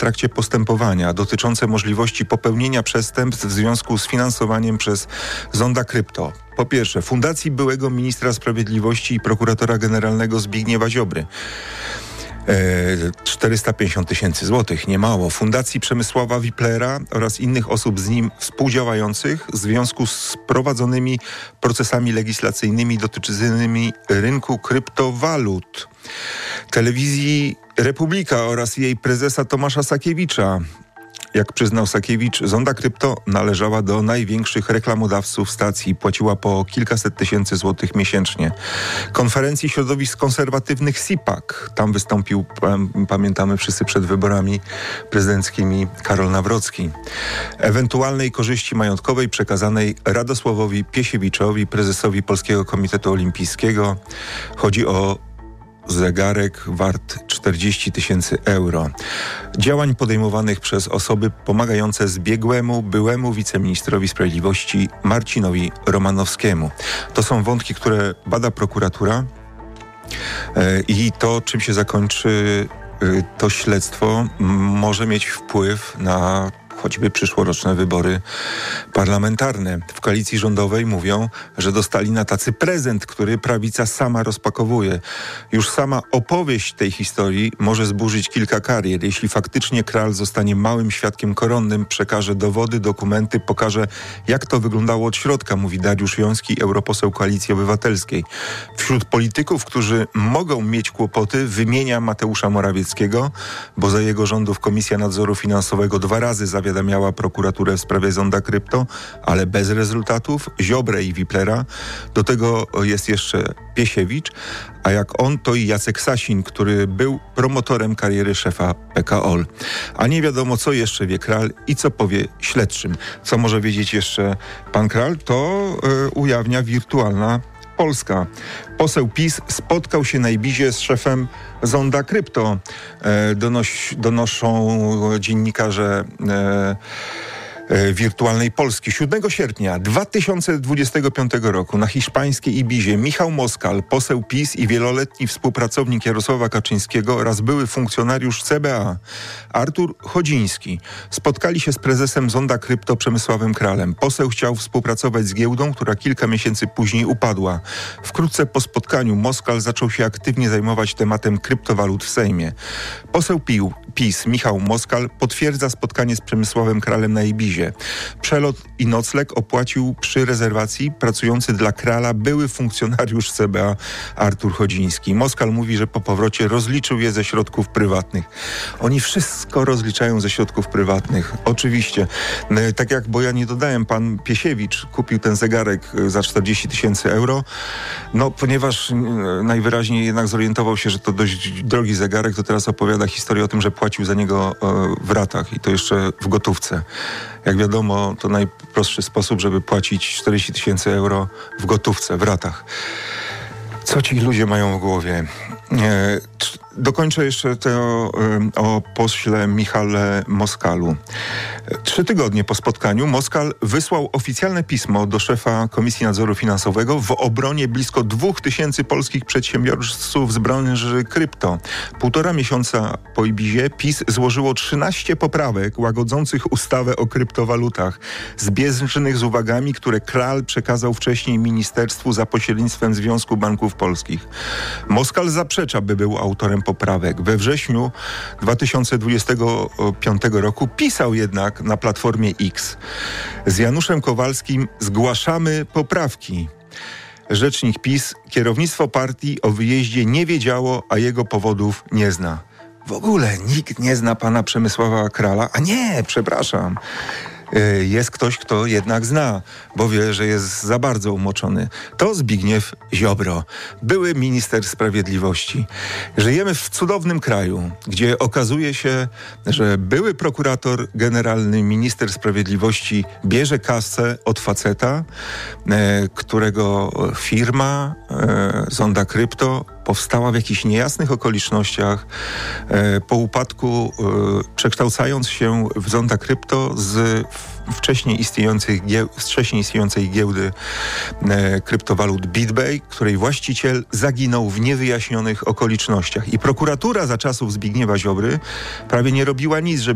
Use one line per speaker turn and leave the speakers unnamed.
trakcie postępowania dotyczące możliwości popełnienia przestępstw w związku z finansowaniem przez Zonda Krypto. Po pierwsze, Fundacji byłego ministra sprawiedliwości i prokuratora generalnego Zbigniewa Ziobry. 450 000 złotych, niemało. Fundacji Przemysława Wiplera oraz innych osób z nim współdziałających w związku z prowadzonymi procesami legislacyjnymi dotyczącymi rynku kryptowalut. Telewizji Republika oraz jej prezesa Tomasza Sakiewicza. Jak przyznał Sakiewicz, Zonda Krypto należała do największych reklamodawców stacji. Płaciła po kilkaset tysięcy złotych miesięcznie. Konferencji środowisk konserwatywnych SIPAK. Tam wystąpił, pamiętamy wszyscy przed wyborami prezydenckimi, Karol Nawrocki. Ewentualnej korzyści majątkowej przekazanej Radosławowi Piesiewiczowi, prezesowi Polskiego Komitetu Olimpijskiego. Chodzi o zegarek wart 40 000 euro. Działań podejmowanych przez osoby pomagające zbiegłemu, byłemu wiceministrowi sprawiedliwości Marcinowi Romanowskiemu. To są wątki, które bada prokuratura i to, czym się zakończy to śledztwo, może mieć wpływ na choćby przyszłoroczne wybory parlamentarne. W koalicji rządowej mówią, że dostali na tacy prezent, który prawica sama rozpakowuje. Już sama opowieść tej historii może zburzyć kilka karier. Jeśli faktycznie Kral zostanie małym świadkiem koronnym, przekaże dowody, dokumenty, pokaże, jak to wyglądało od środka, mówi Dariusz Joński, europoseł Koalicji Obywatelskiej. Wśród polityków, którzy mogą mieć kłopoty, wymienia Mateusza Morawieckiego, bo za jego rządów Komisja Nadzoru Finansowego 2 razy zawiadamiała prokuraturę w sprawie Zonda Krypto, ale bez rezultatów, Ziobrę i Wiplera. Do tego jest jeszcze Piesiewicz, a jak on, to i Jacek Sasin, który był promotorem kariery szefa PKOL. A nie wiadomo, co jeszcze wie Kral i co powie śledczym. Co może wiedzieć jeszcze pan Kral, to ujawnia wirtualna Polska. Poseł PiS spotkał się na Ibizie z szefem Zonda Krypto. Donoszą dziennikarze Wirtualnej Polski. 7 sierpnia 2025 roku na hiszpańskiej Ibizie Michał Moskal, poseł PiS i wieloletni współpracownik Jarosława Kaczyńskiego oraz były funkcjonariusz CBA Artur Chodziński spotkali się z prezesem Zonda Krypto Przemysławem Kralem. Poseł chciał współpracować z giełdą, która kilka miesięcy później upadła. Wkrótce po spotkaniu Moskal zaczął się aktywnie zajmować tematem kryptowalut w Sejmie. Poseł PiS Michał Moskal potwierdza spotkanie z Przemysławem Kralem na Ibizie. Przelot i nocleg opłacił przy rezerwacji pracujący dla Krala były funkcjonariusz CBA Artur Chodziński. Moskal mówi, że po powrocie rozliczył je ze środków prywatnych. Oni wszystko rozliczają ze środków prywatnych. Oczywiście. Tak jak, bo ja nie dodałem, pan Piesiewicz kupił ten zegarek za 40 000 euro, ponieważ najwyraźniej jednak zorientował się, że to dość drogi zegarek, to teraz opowiada historię o tym, że płacił za niego w ratach i to jeszcze w gotówce. Jak wiadomo, to najprostszy sposób, żeby płacić 40 000 euro w gotówce, w ratach. Co ci ludzie mają w głowie? Dokończę jeszcze to o pośle Michale Moskalu. 3 tygodnie po spotkaniu Moskal wysłał oficjalne pismo do szefa Komisji Nadzoru Finansowego w obronie blisko 2000 polskich przedsiębiorców z branży krypto. 1,5 miesiąca po Ibizie PiS złożyło 13 poprawek łagodzących ustawę o kryptowalutach, zbieżnych z uwagami, które Kral przekazał wcześniej ministerstwu za pośrednictwem Związku Banków Polskich. Moskal zaprzecza, by był autorem poprawek. We wrześniu 2025 roku pisał jednak na Platformie X: z Januszem Kowalskim zgłaszamy poprawki. Rzecznik PiS: kierownictwo partii o wyjeździe nie wiedziało, a jego powodów nie zna. W ogóle nikt nie zna pana Przemysława Krala, a nie, przepraszam. Jest ktoś, kto jednak zna, bo wie, że jest za bardzo umoczony. To Zbigniew Ziobro, były minister sprawiedliwości. Żyjemy w cudownym kraju, gdzie okazuje się, że były prokurator generalny, minister sprawiedliwości bierze kasę od faceta, którego firma Zonda Krypto powstała w jakichś niejasnych okolicznościach, po upadku przekształcając się w Zonda Krypto z wcześniej istniejącej giełdy kryptowalut BitBay, której właściciel zaginął w niewyjaśnionych okolicznościach. I prokuratura za czasów Zbigniewa Ziobry prawie nie robiła nic, żeby